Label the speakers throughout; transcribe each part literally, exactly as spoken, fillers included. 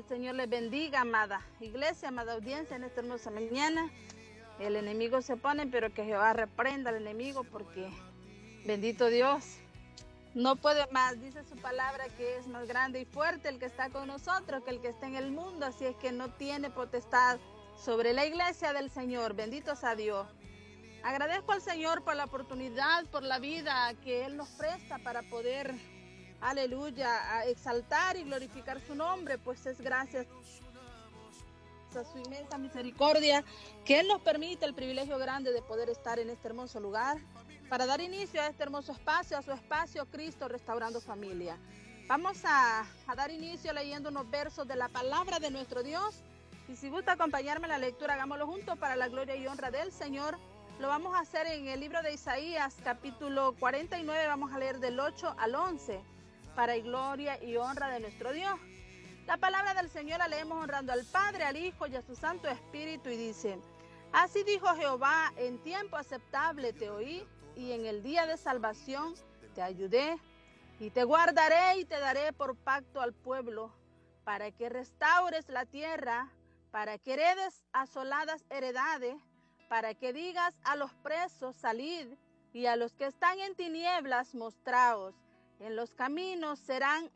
Speaker 1: Señor les bendiga, amada iglesia, amada audiencia, en esta hermosa mañana. El enemigo se pone, pero que Jehová reprenda al enemigo, porque bendito Dios, no puede más. Dice su palabra que es más grande y fuerte el que está con nosotros que el que está en el mundo, así es que no tiene potestad sobre la iglesia del Señor. Bendito sea Dios. Agradezco al Señor por la oportunidad, por la vida que Él nos presta para poder, aleluya, a exaltar y glorificar su nombre, pues es gracias a su inmensa misericordia que Él nos permite el privilegio grande de poder estar en este hermoso lugar para dar inicio a este hermoso espacio, a su espacio Cristo Restaurando Familia. Vamos a, a dar inicio leyendo unos versos de la palabra de nuestro Dios, y si gusta acompañarme en la lectura, hagámoslo juntos para la gloria y honra del Señor. Lo vamos a hacer en el libro de Isaías, capítulo cuarenta y nueve, vamos a leer del ocho al once, para gloria y honra de nuestro Dios. La palabra del Señor la leemos honrando al Padre, al Hijo y a su Santo Espíritu, y dice: Así dijo Jehová, en tiempo aceptable te oí, y en el día de salvación te ayudé, y te guardaré y te daré por pacto al pueblo, para que restaures la tierra, para que heredes asoladas heredades, para que digas a los presos, salid, y a los que están en tinieblas, mostraos. En los caminos serán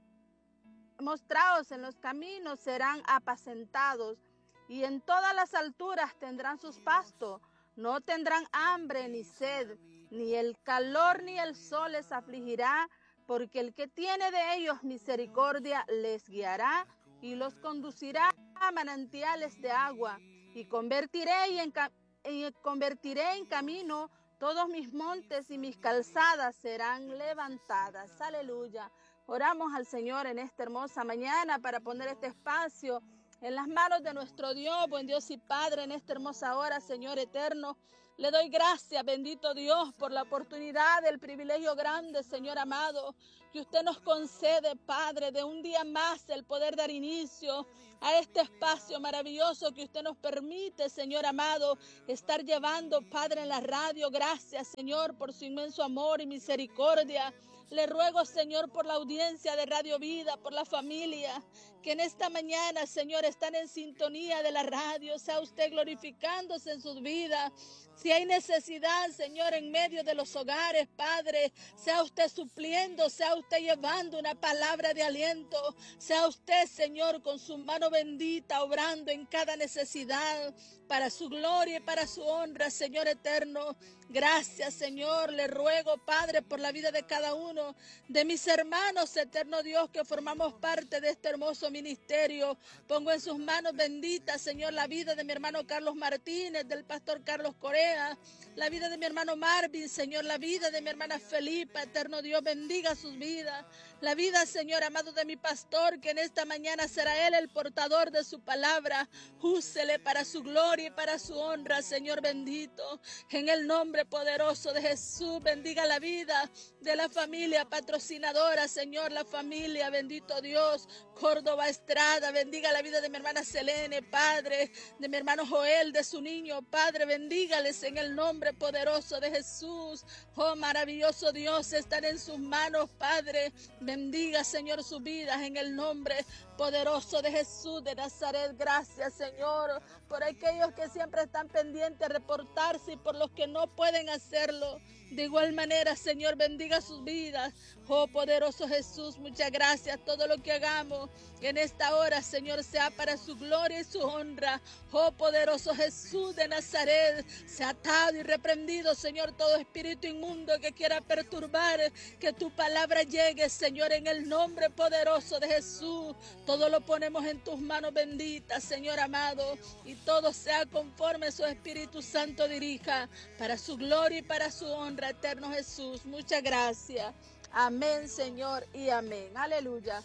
Speaker 1: mostraos, en los caminos serán apacentados, y en todas las alturas tendrán sus pastos. No tendrán hambre ni sed, ni el calor ni el sol les afligirá, porque el que tiene de ellos misericordia les guiará y los conducirá a manantiales de agua. Y convertiré, y en, y convertiré en camino todos mis montes, y mis calzadas serán levantadas. Aleluya. Oramos al Señor en esta hermosa mañana para poner este espacio en las manos de nuestro Dios, buen Dios y Padre, en esta hermosa hora, Señor eterno. Le doy gracias, bendito Dios, por la oportunidad, el privilegio grande, Señor amado, que usted nos concede, Padre, de un día más el poder dar inicio a este espacio maravilloso que usted nos permite, Señor amado, estar llevando, Padre, en la radio. Gracias, Señor, por su inmenso amor y misericordia. Le ruego, Señor, por la audiencia de Radio Vida, por la familia, que en esta mañana, Señor, están en sintonía de la radio. Sea usted glorificándose en sus vidas. Si hay necesidad, Señor, en medio de los hogares, Padre, sea usted supliendo, sea usted llevando una palabra de aliento. Sea usted, Señor, con su mano bendita, obrando en cada necesidad, para su gloria y para su honra, Señor eterno. Gracias, Señor. Le ruego, Padre, por la vida de cada uno de mis hermanos, eterno Dios, que formamos parte de este hermoso ministerio. Pongo en sus manos benditas, Señor, la vida de mi hermano Carlos Martínez, del pastor Carlos Corea, la vida de mi hermano Marvin, Señor, la vida de mi hermana Felipa, eterno Dios, bendiga sus vidas. La vida, Señor amado, de mi pastor, que en esta mañana será él el portador de su palabra. Úsele para su gloria y para su honra, Señor bendito. En el nombre poderoso de Jesús, bendiga la vida de la familia patrocinadora, Señor, la familia, bendito Dios, Córdoba Estrada. Bendiga la vida de mi hermana Selene, Padre, de mi hermano Joel, de su niño, Padre, bendígales en el nombre poderoso de Jesús. Oh, maravilloso Dios, están en sus manos, Padre. Bendiga, Señor, sus vidas en el nombre poderoso de Jesús de Nazaret. Gracias, Señor, por aquellos que siempre están pendientes a reportarse y por los que no pueden hacerlo. De igual manera, Señor, bendiga sus vidas. Oh, poderoso Jesús, muchas gracias. Todo lo que hagamos en esta hora, Señor, sea para su gloria y su honra. Oh, poderoso Jesús de Nazaret, sea atado y reprendido, Señor, todo espíritu inmundo que quiera perturbar que tu palabra llegue, Señor, en el nombre poderoso de Jesús. Todo lo ponemos en tus manos benditas, Señor amado, y todo sea conforme su Espíritu Santo dirija, para su gloria y para su honra, eterno Jesús. Muchas gracias. Amén, Señor, y amén. Aleluya.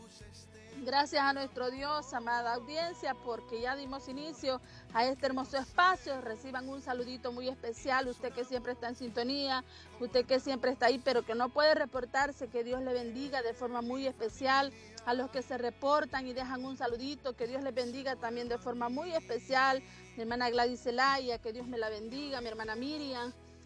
Speaker 1: Gracias a nuestro Dios, amada audiencia, porque ya dimos inicio a este hermoso espacio. Reciban un saludito muy especial, usted que siempre está en sintonía, usted que siempre está ahí, pero que no puede reportarse. Que Dios le bendiga de forma muy especial. A los que se reportan y dejan un saludito, que Dios les bendiga también de forma muy especial. Mi hermana Gladys Zelaya, que Dios me la bendiga. Mi hermana Miriam,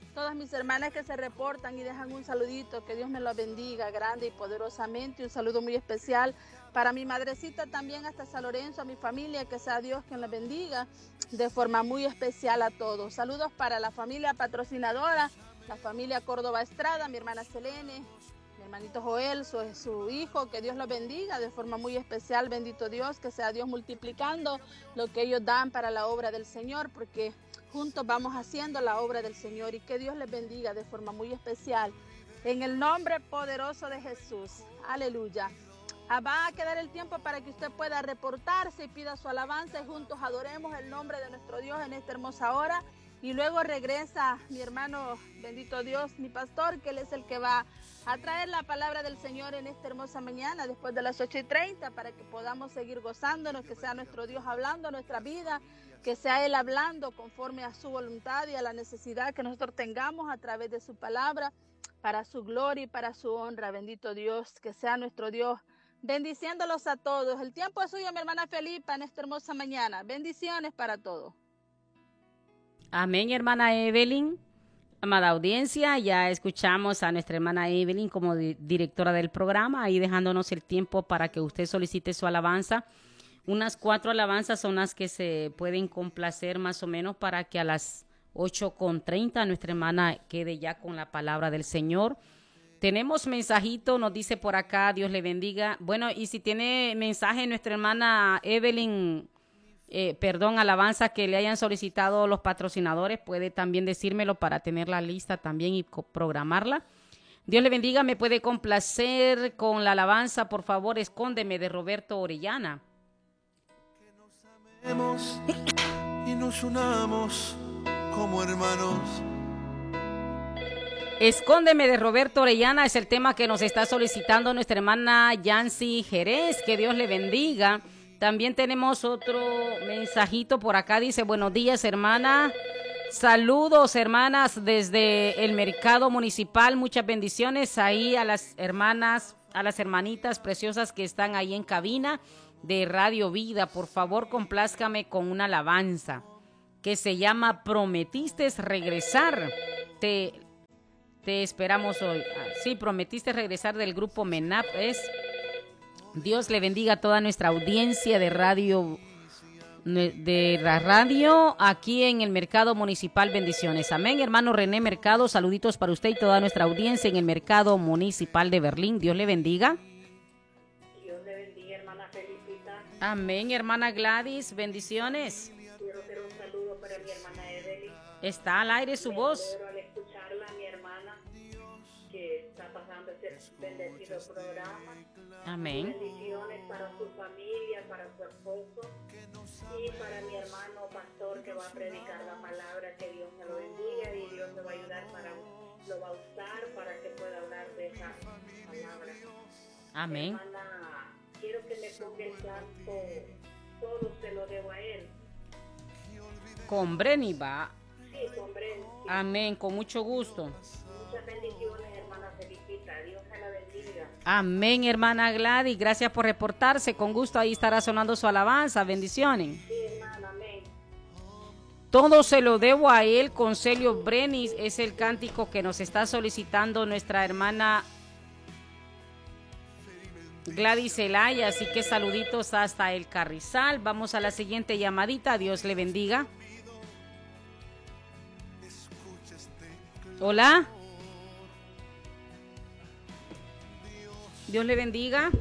Speaker 1: todas mis hermanas que se reportan y dejan un saludito, que Dios me los bendiga grande y poderosamente. Un saludo muy especial para mi madrecita también hasta San Lorenzo, a mi familia, que sea Dios quien les bendiga de forma muy especial a todos. Saludos para la familia patrocinadora, la familia Córdoba Estrada, mi hermana Selene, mi hermanito Joel, su, su hijo, que Dios los bendiga de forma muy especial, bendito Dios, que sea Dios multiplicando lo que ellos dan para la obra del Señor, porque juntos vamos haciendo la obra del Señor, y que Dios les bendiga de forma muy especial. En el nombre poderoso de Jesús. Aleluya. Ah, va a quedar el tiempo para que usted pueda reportarse y pida su alabanza y juntos adoremos el nombre de nuestro Dios en esta hermosa hora. Y luego regresa mi hermano, bendito Dios, mi pastor, que él es el que va a traer la palabra del Señor en esta hermosa mañana, después de las ocho y treinta, para que podamos seguir gozándonos, que sea nuestro Dios hablando nuestra vida, que sea Él hablando conforme a su voluntad y a la necesidad que nosotros tengamos a través de su palabra, para su gloria y para su honra, bendito Dios, que sea nuestro Dios bendiciéndolos a todos. El tiempo es suyo, mi hermana Felipa, en esta hermosa mañana. Bendiciones para todos.
Speaker 2: Amén, hermana Evelyn. Amada audiencia, ya escuchamos a nuestra hermana Evelyn como di- directora del programa, ahí dejándonos el tiempo para que usted solicite su alabanza. Unas cuatro alabanzas son las que se pueden complacer más o menos para que a las ocho con treinta nuestra hermana quede ya con la palabra del Señor. Tenemos mensajito, nos dice por acá, Dios le bendiga. Bueno, y si tiene mensaje nuestra hermana Evelyn, eh, perdón, alabanza que le hayan solicitado los patrocinadores, puede también decírmelo para tener la lista también y programarla. Dios le bendiga, me puede complacer con la alabanza, por favor, Escóndeme, de Roberto Orellana.
Speaker 3: Que nos amemos y nos unamos como hermanos.
Speaker 2: Escóndeme, de Roberto Orellana, es el tema que nos está solicitando nuestra hermana Yancy Jerez, que Dios le bendiga. También tenemos otro mensajito por acá, dice, buenos días, hermana. Saludos, hermanas, desde el mercado municipal. Muchas bendiciones ahí a las hermanas, a las hermanitas preciosas que están ahí en cabina de Radio Vida. Por favor, complázcame con una alabanza que se llama Prometiste regresar. Te, te esperamos hoy. Ah, sí, prometiste regresar, del grupo MENAP. Es Dios le bendiga a toda nuestra audiencia de radio, de la radio aquí en el mercado municipal. Bendiciones. Amén, hermano René Mercado. Saluditos para usted y toda nuestra audiencia en el mercado municipal de Berlín. Dios le bendiga.
Speaker 4: Dios le bendiga, hermana Felicita.
Speaker 2: Amén, hermana Gladys. Bendiciones.
Speaker 4: Quiero hacer un saludo para mi hermana Evelyn.
Speaker 2: Está al aire su
Speaker 4: Me
Speaker 2: voz.
Speaker 4: alegro al escucharla, mi hermana, que está pasando este bendecido programa.
Speaker 2: Amén.
Speaker 4: Bendiciones para su familia, para su esposo y para mi hermano pastor que va a predicar la palabra. Que Dios me lo bendiga y Dios me va a ayudar para, lo va a usar para que pueda hablar de esa palabra.
Speaker 2: Amén.
Speaker 4: Hermana, quiero que me ponga el canto Todo se lo debo a él.
Speaker 2: Con Brenny va.
Speaker 4: Sí, con Brent. Sí.
Speaker 2: Amén, con mucho gusto.
Speaker 4: Muchas bendiciones, hermana Felicita. Dios me la bendiga.
Speaker 2: Amén, hermana Gladys. Gracias por reportarse. Con gusto ahí estará sonando su alabanza. Bendiciones.
Speaker 4: Sí, hermana, amén.
Speaker 2: Todo se lo debo a él, con Celio Brenis. Es el cántico que nos está solicitando nuestra hermana Gladys Zelaya. Así que saluditos hasta el Carrizal. Vamos a la siguiente llamadita. Dios le bendiga. Hola. Dios le bendiga.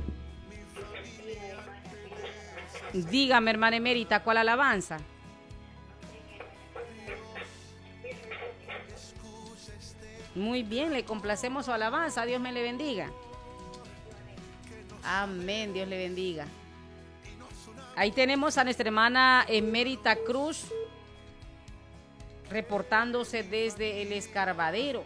Speaker 2: Dígame, hermana emérita, ¿cuál alabanza? Muy bien, le complacemos su alabanza. Dios me le bendiga. Amén, Dios le bendiga. Ahí tenemos a nuestra hermana Emérita Cruz reportándose desde el Escarbadero.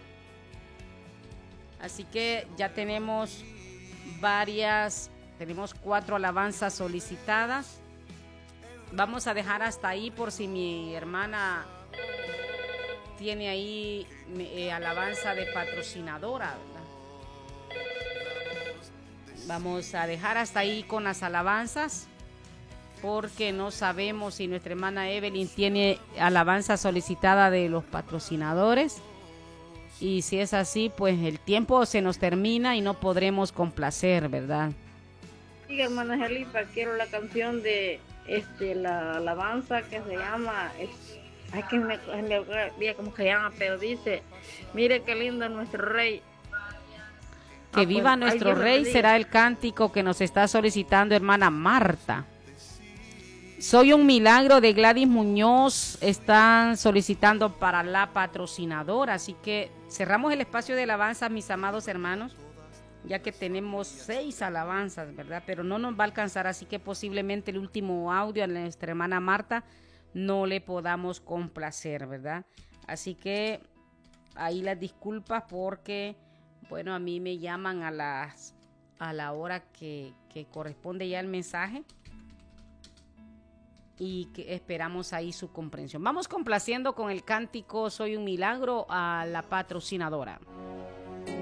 Speaker 2: Así que ya tenemos varias, tenemos cuatro alabanzas solicitadas. Vamos a dejar hasta ahí por si mi hermana tiene ahí eh, alabanza de patrocinadora, ¿verdad? Vamos a dejar hasta ahí con las alabanzas, porque no sabemos si nuestra hermana Evelyn tiene alabanza solicitada de los patrocinadores. Y si es así, pues el tiempo se nos termina y no podremos complacer, ¿verdad?
Speaker 5: Sí, hermana Angelita, quiero la canción de este la alabanza que se llama, es, ay, que me, me olvidé cómo se llama, pero dice, mire qué lindo nuestro rey.
Speaker 2: Que
Speaker 5: Ah,
Speaker 2: viva
Speaker 5: pues,
Speaker 2: nuestro
Speaker 5: ay,
Speaker 2: rey será el cántico que nos está solicitando hermana Marta. Soy un milagro de Gladys Muñoz, están solicitando para la patrocinadora, así que cerramos el espacio de alabanza, mis amados hermanos, ya que tenemos seis alabanzas, ¿verdad? Pero no nos va a alcanzar, así que posiblemente el último audio a nuestra hermana Marta no le podamos complacer, ¿verdad? Así que ahí las disculpas porque, bueno, a mí me llaman a las a la hora que, que corresponde ya el mensaje. Y que esperamos ahí su comprensión. Vamos complaciendo con el cántico Soy un milagro a la patrocinadora.